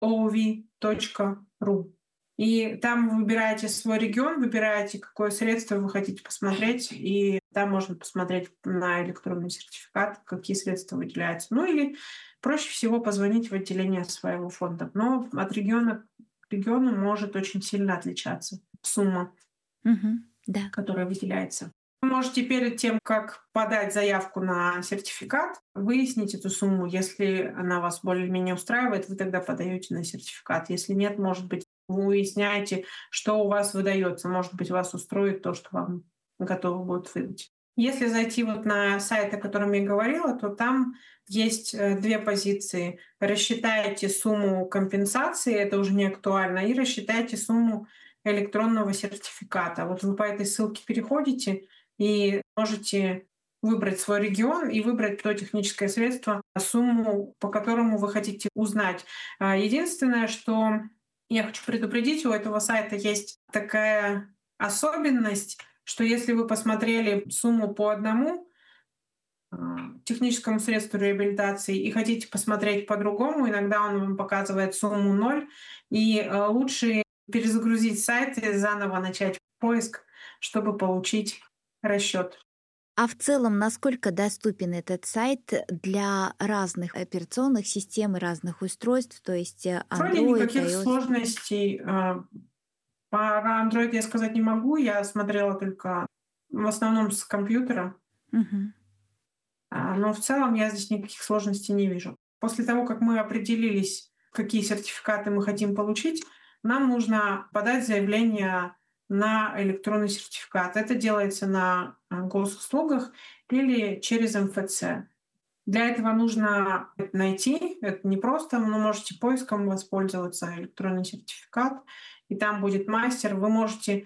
gov.ru. И там вы выбираете свой регион, выбираете, какое средство вы хотите посмотреть, и там можно посмотреть на электронный сертификат, какие средства выделяются. Ну или проще всего позвонить в отделение своего фонда. Но от региона к региону может очень сильно отличаться сумма, Мгм. Да. которая выделяется. Вы можете перед тем, как подать заявку на сертификат, выяснить эту сумму. Если она вас более-менее устраивает, вы тогда подаете на сертификат. Если нет, может быть, вы выясняете, что у вас выдается. Может быть, вас устроит то, что вам готовы будут выдать. Если зайти вот на сайт, о котором я говорила, то там есть две позиции. Рассчитайте сумму компенсации, это уже не актуально, и рассчитайте сумму электронного сертификата. Вот вы по этой ссылке переходите и можете выбрать свой регион и выбрать то техническое средство, сумму, по которому вы хотите узнать. Единственное, что я хочу предупредить, у этого сайта есть такая особенность, что если вы посмотрели сумму по одному техническому средству реабилитации и хотите посмотреть по-другому, иногда он вам показывает сумму ноль, и лучше перезагрузить сайт и заново начать поиск, чтобы получить расчет. А в целом, насколько доступен этот сайт для разных операционных систем и разных устройств, то есть Вроде Android, никаких iOS? сложностей. Про Android я сказать не могу. Я смотрела только в основном с компьютера. Мгм. Но в целом я здесь никаких сложностей не вижу. После того, как мы определились, какие сертификаты мы хотим получить, нам нужно подать заявление на электронный сертификат. Это делается на госуслугах или через МФЦ. Для этого нужно это найти. Это непросто, но можете поиском воспользоваться, электронный сертификат, и там будет мастер. Вы можете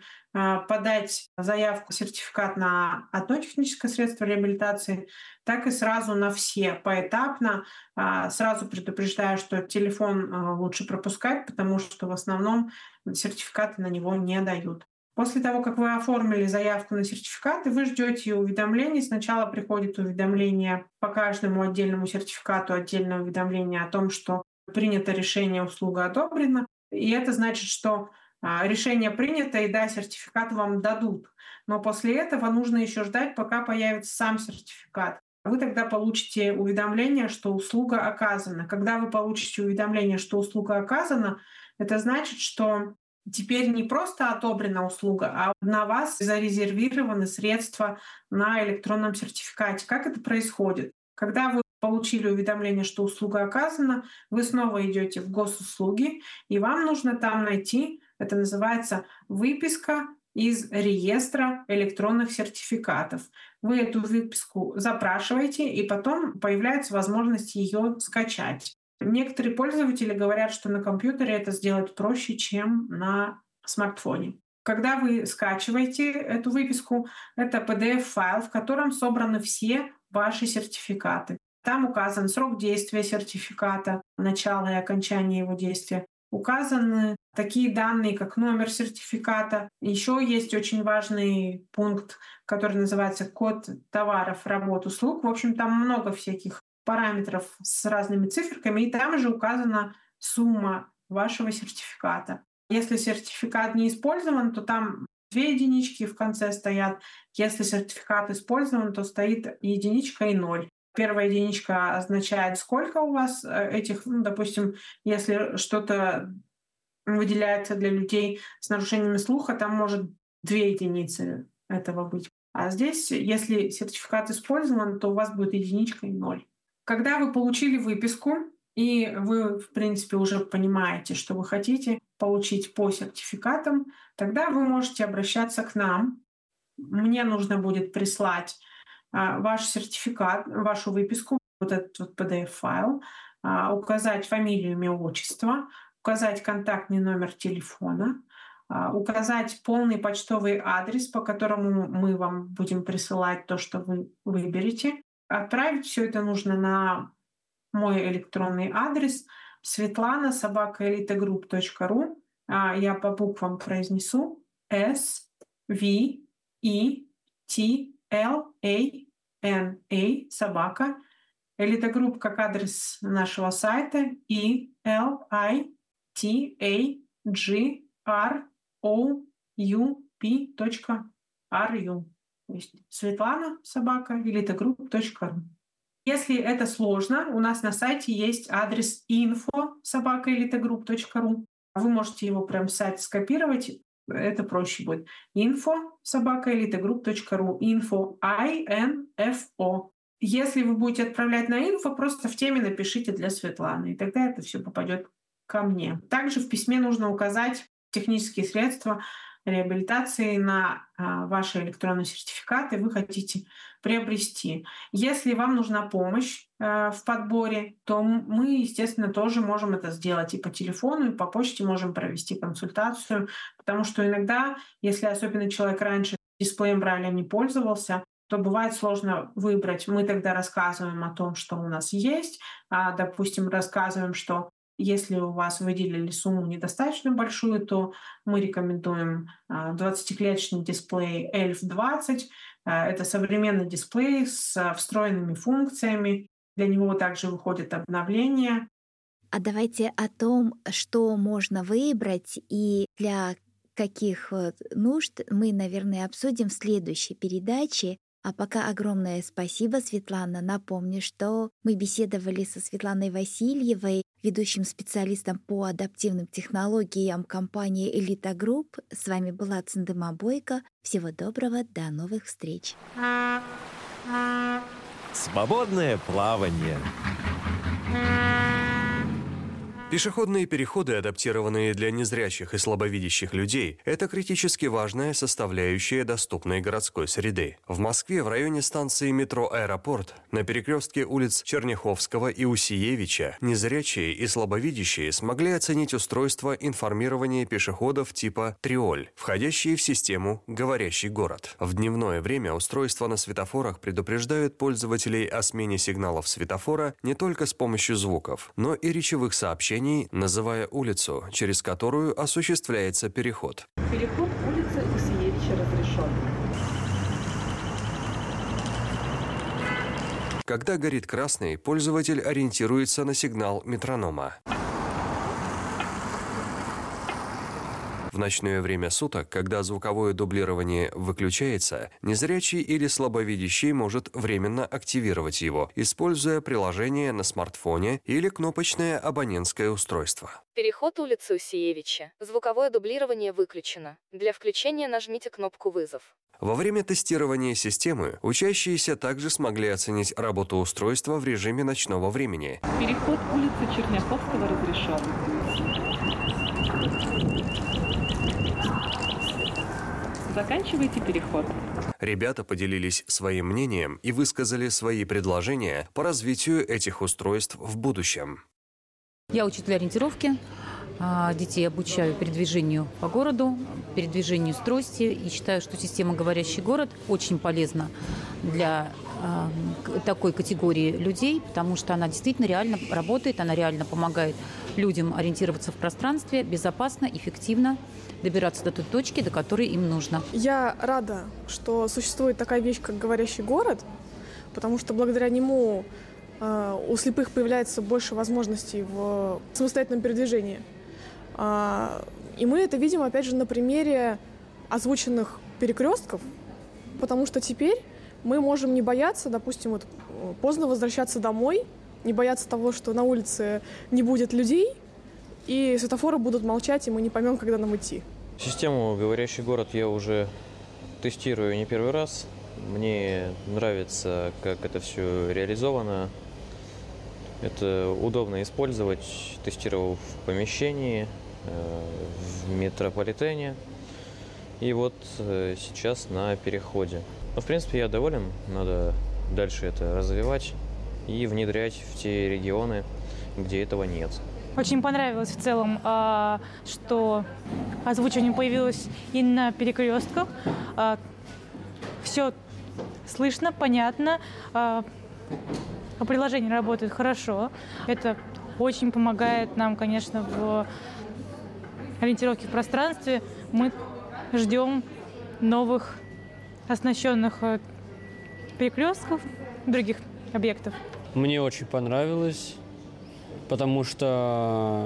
подать заявку, сертификат на одно техническое средство реабилитации, так и сразу на все поэтапно. Сразу предупреждаю, что телефон лучше пропускать, потому что в основном сертификаты на него не дают. После того, как вы оформили заявку на сертификаты, вы ждете уведомлений. Сначала приходит уведомление по каждому отдельному сертификату, отдельное уведомление о том, что принято решение, услуга одобрена. И это значит, что решение принято, и да, сертификат вам дадут. Но после этого нужно еще ждать, пока появится сам сертификат. Вы тогда получите уведомление, что услуга оказана. Когда вы получите уведомление, что услуга оказана, это значит, что теперь не просто одобрена услуга, а на вас зарезервированы средства на электронном сертификате. Как это происходит? Когда вы получили уведомление, что услуга оказана, вы снова идете в госуслуги, и вам нужно там найти, это называется выписка из реестра электронных сертификатов. Вы эту выписку запрашиваете, и потом появляется возможность ее скачать. Некоторые пользователи говорят, что на компьютере это сделать проще, чем на смартфоне. Когда вы скачиваете эту выписку, это PDF-файл, в котором собраны все ваши сертификаты. Там указан срок действия сертификата, начало и окончание его действия. Указаны такие данные, как номер сертификата. Еще есть очень важный пункт, который называется код товаров, работ, услуг. В общем, там много всяких параметров с разными циферками, и там же указана сумма вашего сертификата. Если сертификат не использован, то там 2 единички в конце стоят. Если сертификат использован, то стоит единичка и ноль. Первая единичка означает, сколько у вас этих, допустим, если что-то выделяется для людей с нарушениями слуха, там может 2 единицы этого быть. А здесь, если сертификат использован, то у вас будет единичка и ноль. Когда вы получили выписку, и вы, в принципе, уже понимаете, что вы хотите получить по сертификатам, тогда вы можете обращаться к нам. Мне нужно будет прислать ваш сертификат, вашу выписку, вот этот вот PDF-файл, указать фамилию, имя, отчество, указать контактный номер телефона, указать полный почтовый адрес, по которому мы вам будем присылать то, что вы выберете. Отправить все это нужно на мой электронный адрес svetlana@elitagroup.ru. Я по буквам произнесу: SVETLANA собака. Elitagroup как адрес нашего сайта, TAGROUP.RU. То есть Svetlana@elitagroup.ru. Если это сложно, у нас на сайте есть адрес info@elitagroup.ru. Вы можете его прям с сайта скопировать, это проще будет. info@elitagroup.ru. Info, I-N-F-O. Если вы будете отправлять на инфо, просто в теме напишите для Светланы, и тогда это все попадет ко мне. Также в письме нужно указать технические средства реабилитации на ваши электронные сертификаты вы хотите приобрести. Если вам нужна помощь в подборе, то мы, естественно, тоже можем это сделать и по телефону, и по почте можем провести консультацию, потому что иногда, если особенно человек раньше дисплеем Брайля не пользовался, то бывает сложно выбрать. Мы тогда рассказываем о том, что у нас есть, допустим, рассказываем, что если у вас выделили сумму недостаточно большую, то мы рекомендуем 20-клеточный дисплей ELF 20. Это современный дисплей с встроенными функциями. Для него также выходит обновление. А давайте о том, что можно выбрать и для каких нужд, мы, наверное, обсудим в следующей передаче. А пока огромное спасибо, Светлана. Напомню, что мы беседовали со Светланой Васильевой, ведущим специалистом по адаптивным технологиям компании «Элита Групп». С вами была Циндыма Бойко. Всего доброго, до новых встреч. Свободное плавание. Пешеходные переходы, адаптированные для незрячих и слабовидящих людей, это критически важная составляющая доступной городской среды. В Москве в районе станции метро «Аэропорт» на перекрестке улиц Черняховского и Усиевича незрячие и слабовидящие смогли оценить устройство информирования пешеходов типа «Триоль», входящие в систему «Говорящий город». В дневное время устройства на светофорах предупреждают пользователей о смене сигналов светофора не только с помощью звуков, но и речевых сообщений, называя улицу, через которую осуществляется переход. Переход улицы Усиевича разрешен. Когда горит красный, пользователь ориентируется на сигнал метронома. В ночное время суток, когда звуковое дублирование выключается, незрячий или слабовидящий может временно активировать его, используя приложение на смартфоне или кнопочное абонентское устройство. Переход улицы Усиевича. Звуковое дублирование выключено. Для включения нажмите кнопку «Вызов». Во время тестирования системы учащиеся также смогли оценить работу устройства в режиме ночного времени. Переход улицы Черняховского разрешен. Заканчивайте переход. Ребята поделились своим мнением и высказали свои предложения по развитию этих устройств в будущем. Я учитель ориентировки. Детей обучаю передвижению по городу, передвижению с трости. И считаю, что система «Говорящий город» очень полезна для такой категории людей, потому что она действительно реально работает, она реально помогает людям ориентироваться в пространстве безопасно, эффективно, добираться до той точки, до которой им нужно. Я рада, что существует такая вещь, как «Говорящий город», потому что благодаря нему у слепых появляется больше возможностей в самостоятельном передвижении. И мы это видим, опять же, на примере озвученных перекрестков, потому что теперь мы можем не бояться, допустим, поздно возвращаться домой, не бояться того, что на улице не будет людей, и светофоры будут молчать, и мы не поймем, когда нам идти. Систему «Говорящий город» я уже тестирую не первый раз. Мне нравится, как это все реализовано. Это удобно использовать. Тестировал в помещении, в метрополитене. И вот сейчас на переходе. Но, в принципе, я доволен. Надо дальше это развивать и внедрять в те регионы, где этого нет. Очень понравилось в целом, что озвучивание появилось и на перекрестках. Все слышно, понятно. Приложение работает хорошо. Это очень помогает нам, конечно, в ориентировке в пространстве. Мы ждем новых оснащенных перекрестков, других объектов. Мне очень понравилось, потому что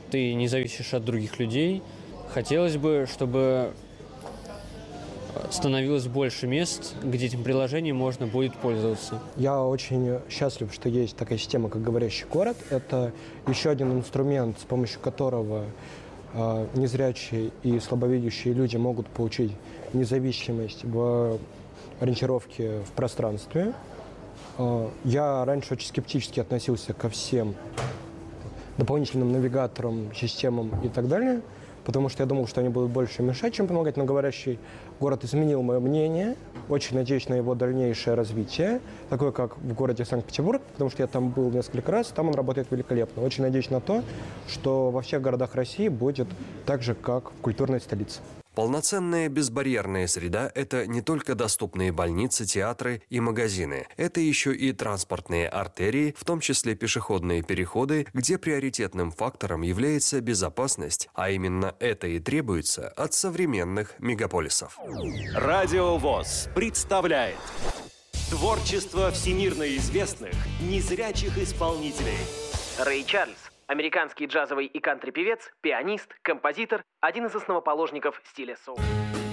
ты не зависишь от других людей. Хотелось бы, чтобы становилось больше мест, где этим приложением можно будет пользоваться. Я очень счастлив, что есть такая система, как «Говорящий город». Это еще один инструмент, с помощью которого незрячие и слабовидящие люди могут получить независимость в ориентировке в пространстве. Я раньше очень скептически относился ко всем дополнительным навигаторам, системам и так далее, потому что я думал, что они будут больше мешать, чем помогать. Но «Говорящий город» изменил мое мнение. Очень надеюсь на его дальнейшее развитие, такое как в городе Санкт-Петербург, потому что я там был несколько раз, там он работает великолепно. Очень надеюсь на то, что во всех городах России будет так же, как в культурной столице. Полноценная безбарьерная среда – это не только доступные больницы, театры и магазины. Это еще и транспортные артерии, в том числе пешеходные переходы, где приоритетным фактором является безопасность, а именно это и требуется от современных мегаполисов. Радио ВОС представляет творчество всемирно известных незрячих исполнителей. Рэй Чарльз. Американский джазовый и кантри-певец, пианист, композитор, один из основоположников стиля соул.